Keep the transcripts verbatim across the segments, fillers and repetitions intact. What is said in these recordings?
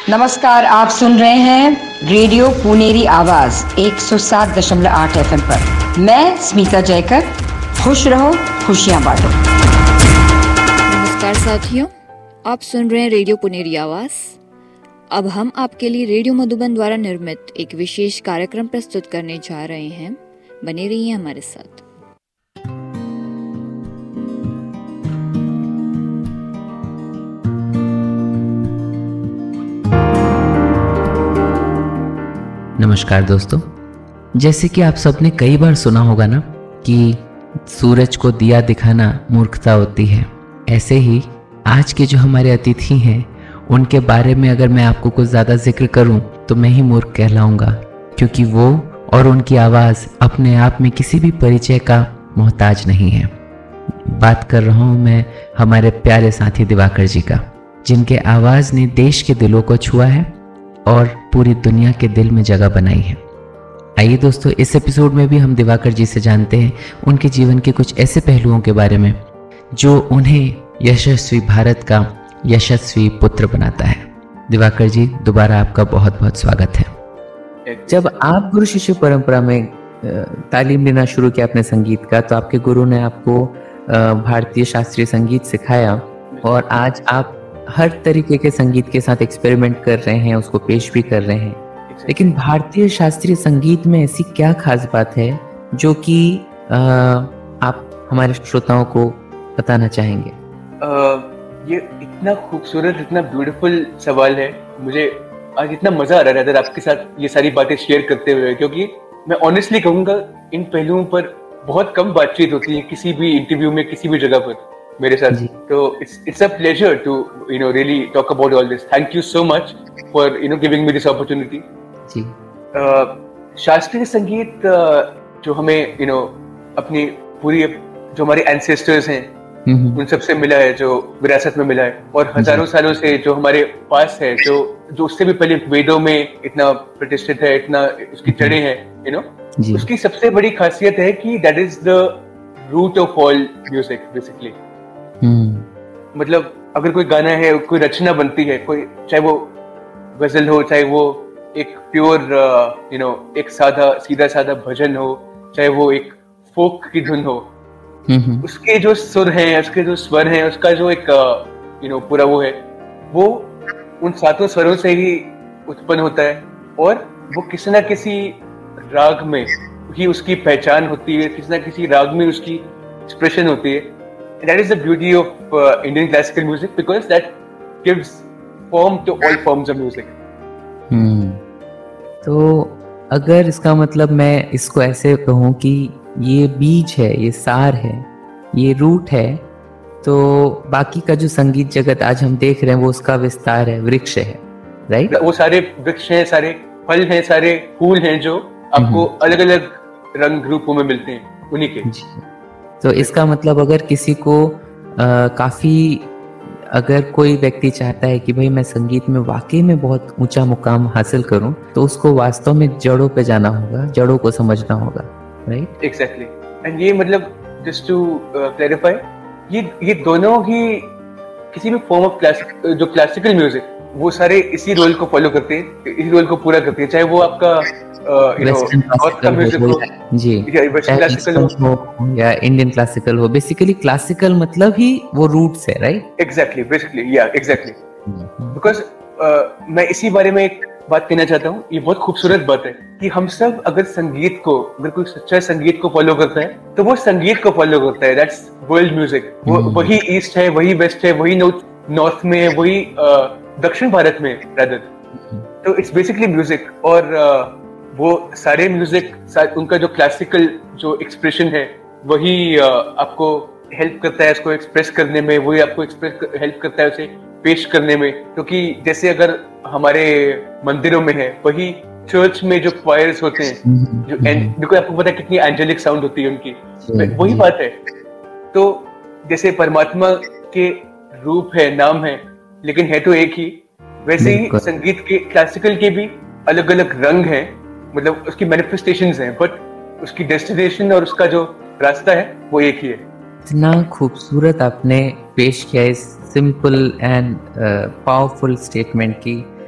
नमस्कार, आप सुन रहे हैं रेडियो पुनेरी आवाज एक सौ सात दशमलव आठ एफएम पर। मैं स्मिता जयकर। खुश रहो, खुशियां बांटो। नमस्कार साथियों, आप सुन रहे हैं रेडियो पुनेरी आवाज। अब हम आपके लिए रेडियो मधुबन द्वारा निर्मित एक विशेष कार्यक्रम प्रस्तुत करने जा रहे हैं। बने रहिए हमारे साथ। नमस्कार दोस्तों, जैसे कि आप सबने कई बार सुना होगा ना कि सूरज को दिया दिखाना मूर्खता होती है, ऐसे ही आज के जो हमारे अतिथि हैं उनके बारे में अगर मैं आपको कुछ ज़्यादा जिक्र करूं तो मैं ही मूर्ख कहलाऊंगा, क्योंकि वो और उनकी आवाज़ अपने आप में किसी भी परिचय का मोहताज नहीं है। बात कर रहा हूं मैं हमारे प्यारे साथी दिवाकर जी का, जिनके आवाज़ ने देश के दिलों को छुआ है और पूरी दुनिया के दिल में जगह बनाई है। आइए दोस्तों, इस एपिसोड में भी हम दिवाकर जी से जानते हैं उनके जीवन के कुछ ऐसे पहलुओं के बारे में जो उन्हें यशस्वी भारत का यशस्वी पुत्र बनाता है। दिवाकर जी, दोबारा आपका बहुत बहुत स्वागत है। जब आप गुरु शिष्य परंपरा में तालीम लेना शुरू किया अपने संगीत का, तो आपके गुरु ने आपको भारतीय शास्त्रीय संगीत सिखाया और आज आप हर तरीके के संगीत के साथ एक्सपेरिमेंट कर रहे हैं, उसको पेश भी कर रहे हैं। लेकिन भारतीय शास्त्रीय संगीत में ऐसी क्या खास बात है जो कि आप हमारे श्रोताओं को बताना चाहेंगे? आ, ये इतना खूबसूरत, इतना ब्यूटीफुल सवाल है। मुझे आज इतना मजा आ रहा है आपके साथ ये सारी बातें शेयर करते हुए, क्योंकि मैं ऑनेस्टली कहूँगा इन पहलुओं पर बहुत कम बातचीत होती है किसी भी इंटरव्यू में, किसी भी जगह पर मेरे साथ। तो it's it's a pleasure to you know really talk about all this. Thank you so much for you know giving me this opportunity. जी, शास्त्रीय संगीत uh, जो हमें यू नो अपनी पूरी जो हमारे एंसेस्टर्स हैं उन सबसे मिला है, जो विरासत में मिला है, और हजारों सालों से जो हमारे पास है, जो जो उससे भी पहले वेदों में इतना प्रतिष्ठित है, इतना उसकी जड़ें हैं, यू नो, उसकी सबसे बड़ी खासियत है कि that is the root of all music basically. मतलब अगर कोई गाना है, कोई रचना बनती है, कोई चाहे वो गजल हो, चाहे वो एक प्योर यू नो एक सादा सीधा सादा भजन हो, चाहे वो एक फोक की धुन हो, उसके जो सुर हैं, उसके जो स्वर हैं, उसका जो एक यू नो पूरा वो है, वो उन सातों स्वरों से ही उत्पन्न होता है, और वो किसी ना किसी राग में ही उसकी पहचान होती है, किसी ना किसी राग में उसकी एक्सप्रेशन होती है। That is the beauty of uh, Indian classical music, because that gives form to all forms of music. हम्म, तो अगर इसका मतलब मैं इसको ऐसे कहूँ कि ये बीज है, ये सार है, ये रूट है, तो बाकी का जो संगीत जगत आज हम देख रहे हैं वो उसका विस्तार है, वृक्ष है, राइट? वो सारे वृक्ष हैं, सारे फल हैं, सारे फूल हैं जो आपको अलग अलग रंग रूपों में मिलते हैं, उन्हीं के। तो इसका मतलब अगर किसी को आ, काफी अगर कोई व्यक्ति चाहता है कि भाई मैं संगीत में वाकई में बहुत ऊंचा मुकाम हासिल करूं, तो उसको वास्तव में जड़ों पे जाना होगा, जड़ों को समझना होगा, राइट? एग्जैक्टली। एंड ये मतलब जस्ट टू क्लैरिफाई, ये ये दोनों ही किसी भी फॉर्म ऑफ क्लासिक, जो क्लासिकल म्यूजिक, वो सारे इसी रोल को फॉलो करते हैं, इसी रोल को पूरा करते हैं, चाहे वो आपका वेस्टर्न क्लासिकल हो जी, क्लासिकल हो या इंडियन क्लासिकल हो। बेसिकली क्लासिकल मतलब ही वो रूट्स है, राइट? एग्जैक्टली, बेसिकली या एग्जैक्टली। बिकॉज मैं इसी बारे में एक बात कहना चाहता हूँ। ये बहुत खूबसूरत बात है कि हम सब अगर संगीत को, अगर कोई सच्चा संगीत को फॉलो करता है, तो वो संगीत को फॉलो करता है। That's world music. वो वही ईस्ट है, वही वेस्ट है, वही नॉर्थ में है, वही दक्षिण भारत में रादर। तो इट्स बेसिकली म्यूजिक, और वो सारे म्यूजिक, उनका जो क्लासिकल जो एक्सप्रेशन है, वही आपको हेल्प करता है इसको एक्सप्रेस करने में, वही आपको एक्सप्रेस हेल्प करता है उसे पेश करने में। क्योंकि जैसे अगर हमारे मंदिरों में है, वही चर्च में जो क्वायर्स होते हैं, जो देखो आपको पता है कितनी एंजेलिक साउंड होती है उनकी, वही बात है। तो जैसे परमात्मा के रूप है, नाम है, लेकिन है तो एक ही, वैसे ही संगीत के, क्लासिकल के भी अलग अलग रंग हैं, मतलब उसकी मैनिफेस्टेशंस हैं, बट उसकी डेस्टिनेशन और उसका जो रास्ता है वो एक ही है। इतना खूबसूरत आपने पेश किया इस सिंपल एंड पावरफुल स्टेटमेंट की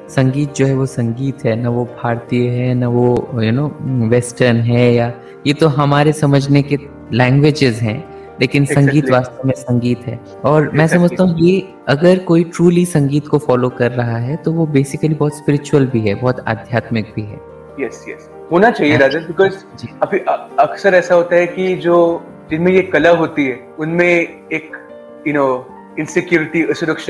संगीत जो है वो संगीत है, ना वो भारतीय है, ना वो यू नो वेस्टर्न है, या ये तो हमारे समझने के लैंग्वेजेस हैं, लेकिन exactly. संगीत वास्तव में संगीत है। और exactly. मैं समझता हूँ ये अगर कोई ट्रूली संगीत को फॉलो कर रहा है तो वो बेसिकली बहुत स्पिरिचुअल भी है, बहुत आध्यात्मिक भी है। यस यस होना चाहिए राजन, बिकॉज अभी अक्सर ऐसा होता है कि जो जिनमें ये कला होती है उनमें एक यू नो इनसिक्योरिटी, असुरक्षा,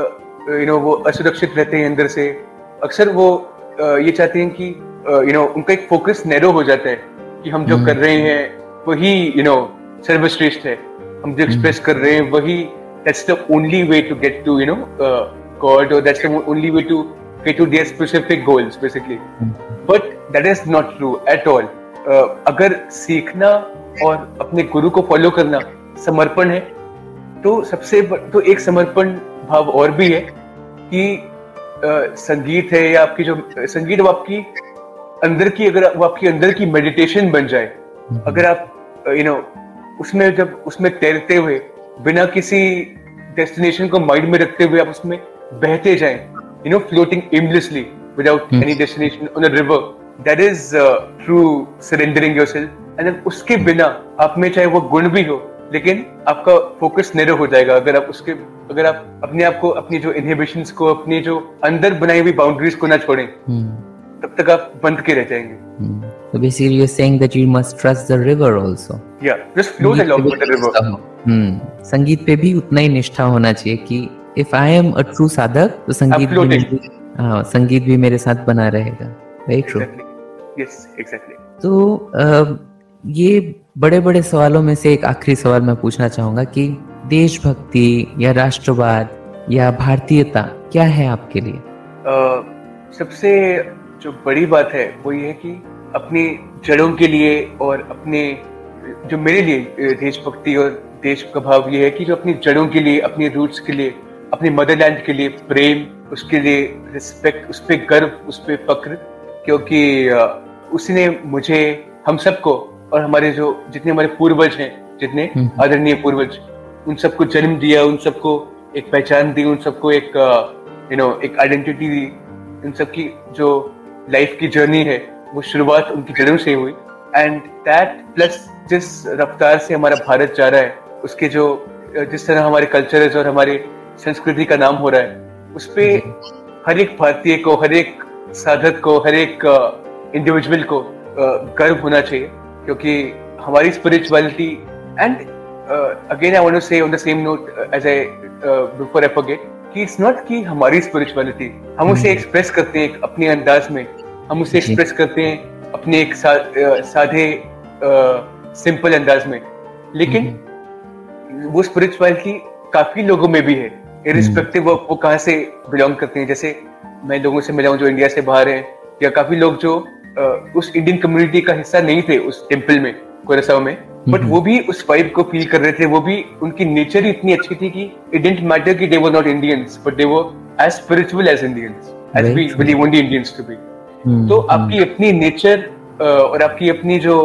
यू नो वो असुरक्षित रहते हैं अंदर से। अक्सर वो ये चाहते हैं कि यू नो उनका एक फोकस नैरो हो जाता है कि हम जो कर रहे हैं वही यू नो सर्वश्रेष्ठ है, हम जो एक्सप्रेस कर रहे हैं वही, that's the only way to get to you know God, और that's the only way to get to their specific goals basically. But that is not true at all. अगर सीखना और अपने गुरु को फॉलो करना समर्पण है तो सबसे तो एक समर्पण भाव और भी है कि uh, संगीत है या आपकी जो संगीत वो आपकी अंदर की, अगर वो आपकी अंदर की मेडिटेशन बन जाए, अगर आप यू नो उसमें जब उसमें तैरते हुए बिना किसी डेस्टिनेशन को माइंड में रखते हुए आप उसमें बहते जाएं, you know floating aimlessly without any destination on a river, that is true surrendering yourself. And उसके बिना आप में चाहे वो गुण भी हो लेकिन आपका फोकस नैरो हो जाएगा। अगर आप उसके अगर आप अपने आप को, अपनी जो इनहिबिशंस को, अपनी जो अंदर बनाई हुई बाउंड्रीज को ना छोड़ें, तब तक आप बंद के रह जाएंगे। So basically you're saying that you must trust the river also. Yeah, just float along with the river. हम्म, संगीत पे भी उतना ही निष्ठा होना चाहिए कि if I am a true साधक तो संगीत भी मेरे, हाँ, संगीत भी मेरे साथ बना रहेगा। Very true. Exactly. Yes, exactly. तो uh, ये बड़े बड़े सवालों में से एक आखिरी सवाल मैं पूछना चाहूंगा कि देशभक्ति या राष्ट्रवाद या भारतीयता क्या है आपके लिए? uh, सबसे जो बड़ी बात है वो ये है कि अपनी जड़ों के लिए और अपने, जो मेरे लिए देशभक्ति और देश का भाव ये है कि जो अपनी जड़ों के लिए, अपनी रूट्स के लिए, अपने मदरलैंड के लिए प्रेम, उसके लिए रिस्पेक्ट, उस पर गर्व, उस पर फक्र, क्योंकि उसने मुझे, हम सबको और हमारे जो जितने हमारे पूर्वज हैं, जितने आदरणीय पूर्वज, उन सबको जन्म दिया, उन सबको एक पहचान दी, उन सबको एक यू नो एक आइडेंटिटी दी। उन सबकी जो लाइफ की जर्नी है वो शुरुआत उनकी जड़ों से हुई। एंड दैट प्लस जिस रफ्तार से हमारा भारत जा रहा है, उसके जो जिस तरह हमारे कल्चर्स और हमारे संस्कृति का नाम हो रहा है, उस पे हर एक भारतीय को, हर एक साधक को, हर एक इंडिविजुअल को गर्व होना चाहिए, क्योंकि हमारी spirituality and again I want to से on the same note as I before I forget कि इट्स नॉट कि हमारी स्पिरिचुअलिटी, हम उसे एक्सप्रेस करते हैं अपने अंदाज में, हम उसे एक्सप्रेस करते हैं अपने एक सा, साधे सिंपल अंदाज में, लेकिन वो स्पिरिचुअलिटी काफी लोगों में भी है, इररिस्पेक्टिव ऑफ वो कहाँ से बिलोंग करते हैं। जैसे मैं लोगों से मिला हूँ जो इंडिया से बाहर हैं, या काफी लोग जो uh, उस इंडियन कम्युनिटी का हिस्सा नहीं थे उस टेम्पल में, कोरसाव में, बट वो भी उस वाइब को फील कर रहे थे। वो भी, उनकी नेचर ही इतनी अच्छी थी कि इट डिडंट मैटर कि दे were not Indians, but they were as spiritual as Indians, as we believe only Indians to be. तो आपकी अपनी नेचर और आपकी अपनी जो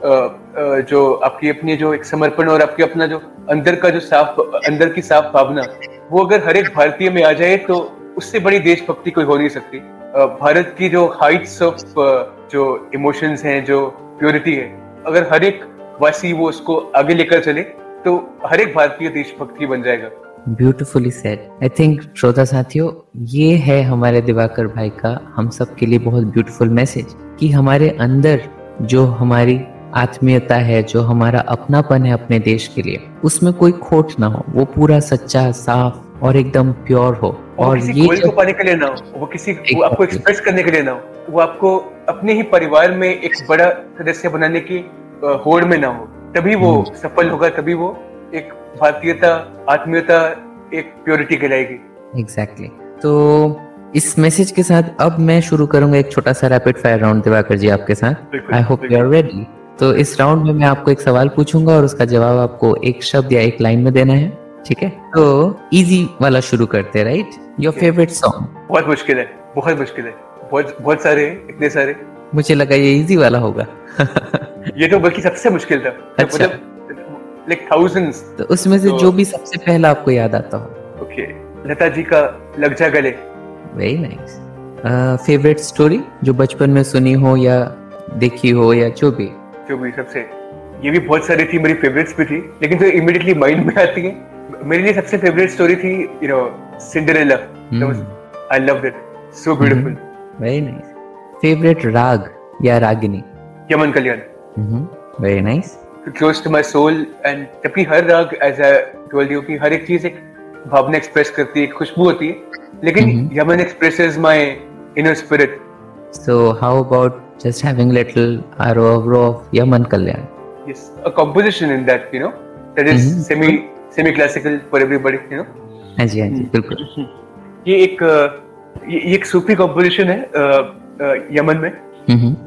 जो आपकी अपनी जो एक समर्पण और आपकी अपना जो अंदर का जो साफ, अंदर की साफ भावना, वो अगर हर एक भारतीय में आ जाए तो उससे बड़ी देशभक्ति कोई हो नहीं सकती। भारत की जो हाइट्स ऑफ जो इमोशंस हैं, जो प्योरिटी है, अगर हर एक वासी वो उसको आगे लेकर चले तो हर एक भारतीय देशभक्ति बन जाएगा। Beautifully said. आई थिंक श्रोता साथियों, ये है हमारे दिवाकर भाई का हम सब के लिए बहुत ब्यूटीफुल मैसेज कि हमारे अंदर जो हमारी आत्मीयता है, जो हमारा अपनापन है अपने देश के लिए, उसमें कोई खोट ना हो, वो पूरा सच्चा, साफ और एकदम प्योर हो। और किसी ये को पाने के लिए ना हो, वो किसी वो आपको एक्सप्रेस करने के लिए ना हो, वो आपको अपने ही परिवार में एक बड़ा सदस्य बनाने की होड़ में ना हो, तभी वो सफल होगा, तभी वो एक भारतीयता, आत्मीयता, एक प्योरिटी कहलाएगी। एग्जैक्टली। तो इस मैसेज के साथ अब मैं शुरू करूंगा एक छोटा सा रैपिड फायर राउंड दिवाकर जी आपके साथ। I hope you are ready. तो इस राउंड में मैं आपको एक सवाल पूछूंगा और उसका जवाब आपको एक शब्द या एक लाइन में देना है, ठीक है? तो इजी वाला शुरू करते हैं, राइट? Your favourite song? बहुत मुश्किल है, बहुत मुश्किल है, बहुत बहुत सारे, इतने सारे। मुझे लगा ये इजी वाला होगा। ये तो बल्कि सबसे मुश्किल था। अच्छा। Like thousands. तो उसमें से तो, जो भी सबसे पहला आपको याद आता हो। ओके, लता जी का लग जा गले। Very nice. फेवरेट स्टोरी जो बचपन में सुनी हो या देखी हो या जो भी जो भी सबसे, ये भी बहुत सारी थी, मेरी फेवरेट्स भी थी, लेकिन जो इमीडिएटली माइंड में आती है, मेरे लिए सबसे फेवरेट स्टोरी थी you know Cinderella. I loved it, so beautiful. Very nice. Favourite राग या Ragini? Yaman Kalyan. Very nice. Close to my soul, and जबकि हर राग एज आई टोल्ड यू कि हर एक चीज एक भावना एक्सप्रेस करती है, एक खुशबू होती है, लेकिन Yemen expresses my inner spirit. So how about just having little arrow of Yaman Kalyan? Yes, a composition in that, you know, that is mm-hmm. semi semi classical for everybody, you know. हाँ जी हाँ जी बिल्कुल। ये एक ये एक सूफी composition है Yemen में,